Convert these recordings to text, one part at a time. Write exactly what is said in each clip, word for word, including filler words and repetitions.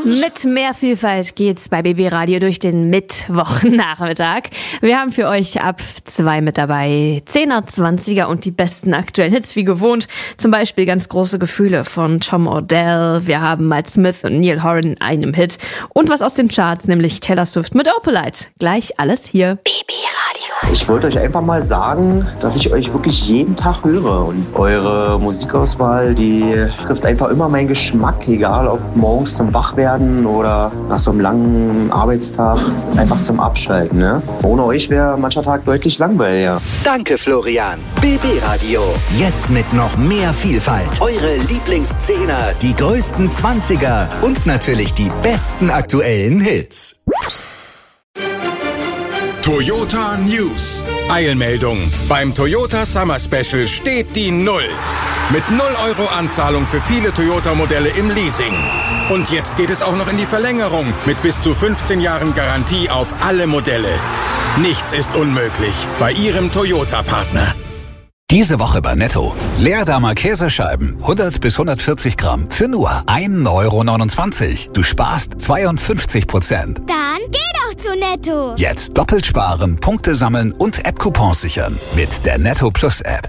Mit mehr Vielfalt geht's bei B B Radio durch den Mittwochnachmittag. Wir haben für euch ab zwei mit dabei Zehner, Zwanziger und die besten aktuellen Hits wie gewohnt. Zum Beispiel ganz große Gefühle von Tom Odell. Wir haben Miles Smith und Neil Horan in einem Hit. Und was aus den Charts, nämlich Taylor Swift mit Opalite. Gleich alles hier. B B Radio. Ich wollte euch einfach mal sagen, dass ich euch wirklich jeden Tag höre. Und eure Musikauswahl, die trifft einfach immer meinen Geschmack. Egal ob morgens zum Wachwerden oder nach so einem langen Arbeitstag einfach zum Abschalten. Ne? Ohne euch wäre mancher Tag deutlich langweiliger. Danke, Florian. B B Radio. Jetzt mit noch mehr Vielfalt. Eure Lieblingszehner, die größten Zwanziger und natürlich die besten aktuellen Hits. Toyota News. Eilmeldung. Beim Toyota Summer Special steht die Null. Mit null Euro Anzahlung für viele Toyota-Modelle im Leasing. Und jetzt geht es auch noch in die Verlängerung mit bis zu fünfzehn Jahren Garantie auf alle Modelle. Nichts ist unmöglich bei Ihrem Toyota-Partner. Diese Woche bei Netto. Leerdammer Käsescheiben, hundert bis hundertvierzig Gramm, für nur ein Euro neunundzwanzig. Du sparst zweiundfünfzig Prozent. Dann geh doch zu Netto. Jetzt doppelt sparen, Punkte sammeln und App-Coupons sichern mit der Netto Plus App.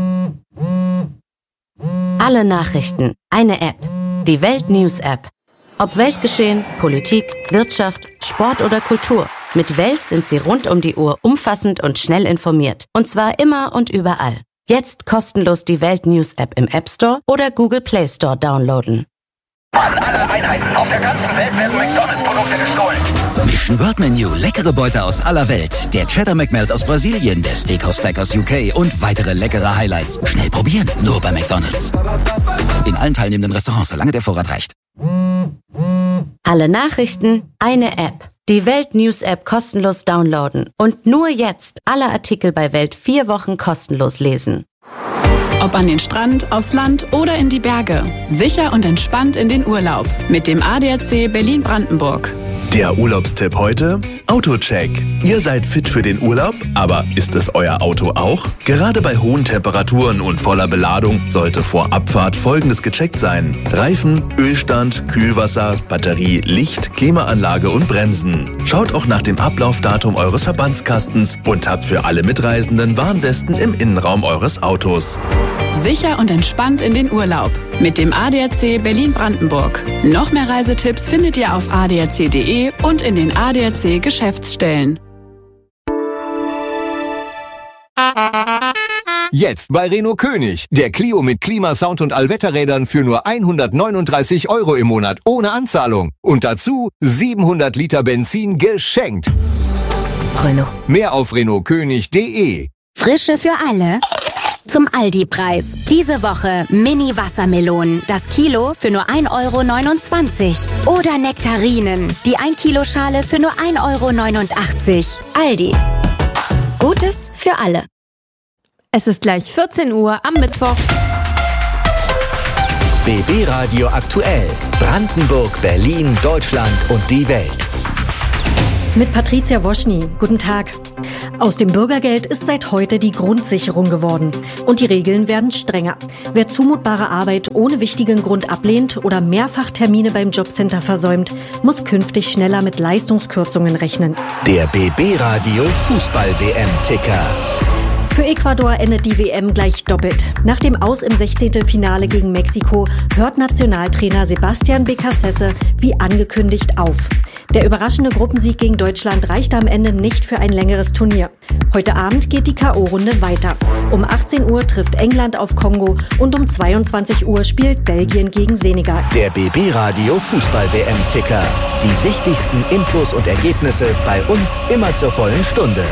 Alle Nachrichten, eine App. Die Welt News App. Ob Weltgeschehen, Politik, Wirtschaft, Sport oder Kultur. Mit Welt sind Sie rund um die Uhr umfassend und schnell informiert. Und zwar immer und überall. Jetzt kostenlos die Welt News App im App Store oder Google Play Store downloaden. An alle Einheiten auf der ganzen Welt werden McDonalds-Produkte gestohlen. Mission World Menu, leckere Beute aus aller Welt. Der Cheddar McMelt aus Brasilien, der Steakhouse Stack aus U K und weitere leckere Highlights. Schnell probieren, nur bei McDonalds. In allen teilnehmenden Restaurants, solange der Vorrat reicht. Alle Nachrichten, eine App. Die Welt News App kostenlos downloaden. Und nur jetzt alle Artikel bei Welt vier Wochen kostenlos lesen. Ob an den Strand, aufs Land oder in die Berge. Sicher und entspannt in den Urlaub. Mit dem A D A C Berlin-Brandenburg. Der Urlaubstipp heute? Autocheck. Ihr seid fit für den Urlaub, aber ist es euer Auto auch? Gerade bei hohen Temperaturen und voller Beladung sollte vor Abfahrt Folgendes gecheckt sein: Reifen, Ölstand, Kühlwasser, Batterie, Licht, Klimaanlage und Bremsen. Schaut auch nach dem Ablaufdatum eures Verbandskastens und habt für alle Mitreisenden Warnwesten im Innenraum eures Autos. Sicher und entspannt in den Urlaub. Mit dem A D A C Berlin-Brandenburg. Noch mehr Reisetipps findet ihr auf a d a c punkt d e und in den A D A C Geschäftsstellen. Jetzt bei Renault König. Der Clio mit Klimasound und Allwetterrädern für nur hundertneununddreißig Euro im Monat ohne Anzahlung. Und dazu siebenhundert Liter Benzin geschenkt. Renault. Mehr auf renault könig punkt d e. Frische für alle. Zum Aldi-Preis. Diese Woche Mini-Wassermelonen. Das Kilo für nur ein Euro neunundzwanzig. Oder Nektarinen. Die ein Kilo Schale für nur ein Euro neunundachtzig. Aldi. Gutes für alle. Es ist gleich vierzehn Uhr am Mittwoch. B B Radio aktuell. Brandenburg, Berlin, Deutschland und die Welt. Mit Patricia Woschny. Guten Tag. Aus dem Bürgergeld ist seit heute die Grundsicherung geworden. Und die Regeln werden strenger. Wer zumutbare Arbeit ohne wichtigen Grund ablehnt oder mehrfach Termine beim Jobcenter versäumt, muss künftig schneller mit Leistungskürzungen rechnen. Der B B Radio Fußball-W M-Ticker. Für Ecuador endet die W M gleich doppelt. Nach dem Aus im sechzehnten Finale gegen Mexiko hört Nationaltrainer Sebastian Becassese wie angekündigt auf. Der überraschende Gruppensieg gegen Deutschland reichte am Ende nicht für ein längeres Turnier. Heute Abend geht die K O-Runde weiter. Um achtzehn Uhr trifft England auf Kongo und um zweiundzwanzig Uhr spielt Belgien gegen Senegal. Der B B Radio Fußball-W M-Ticker. Die wichtigsten Infos und Ergebnisse bei uns immer zur vollen Stunde.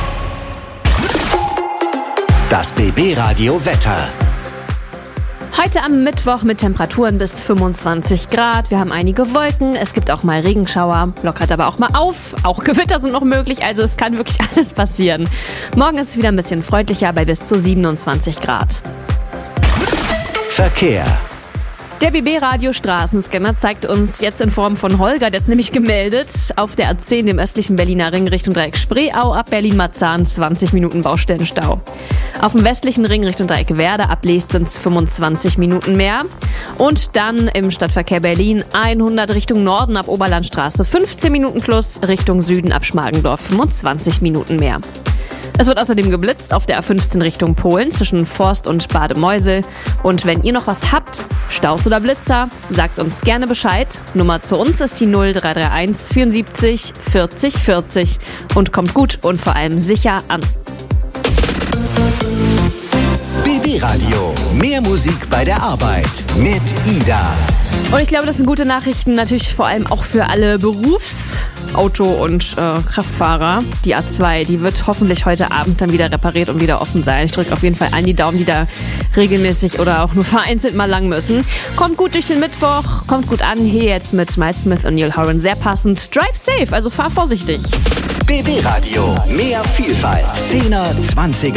Das B B Radio Wetter. Heute am Mittwoch mit Temperaturen bis fünfundzwanzig Grad. Wir haben einige Wolken, es gibt auch mal Regenschauer, lockert aber auch mal auf. Auch Gewitter sind noch möglich, also es kann wirklich alles passieren. Morgen ist es wieder ein bisschen freundlicher bei bis zu siebenundzwanzig Grad. Verkehr. Der B B-Radio Straßenscanner zeigt uns jetzt in Form von Holger, der ist nämlich gemeldet, auf der A zehn, dem östlichen Berliner Ring Richtung Dreieck Spreeau, ab Berlin-Marzahn, zwanzig Minuten Baustellenstau. Auf dem westlichen Ring Richtung Dreieckwerder ab Leest sind es fünfundzwanzig Minuten mehr. Und dann im Stadtverkehr Berlin hundert Richtung Norden ab Oberlandstraße fünfzehn Minuten plus, Richtung Süden ab Schmargendorf fünfundzwanzig Minuten mehr. Es wird außerdem geblitzt auf der A fünfzehn Richtung Polen zwischen Forst und Bademeusel. Und wenn ihr noch was habt, Staus oder Blitzer, sagt uns gerne Bescheid. Nummer zu uns ist die null drei drei eins vierundsiebzig vierzig vierzig und kommt gut und vor allem sicher an. B B Radio. Mehr Musik bei der Arbeit mit Ida. Und ich glaube, das sind gute Nachrichten, natürlich vor allem auch für alle Berufsauto- und äh, Kraftfahrer. Die A zwei, die wird hoffentlich heute Abend dann wieder repariert und wieder offen sein. Ich drücke auf jeden Fall allen die Daumen, die da regelmäßig oder auch nur vereinzelt mal lang müssen. Kommt gut durch den Mittwoch, kommt gut an. Hier jetzt mit Miles Smith und Neil Horan sehr passend. Drive safe, also fahr vorsichtig. B B Radio. Mehr Vielfalt. zehner, zwanziger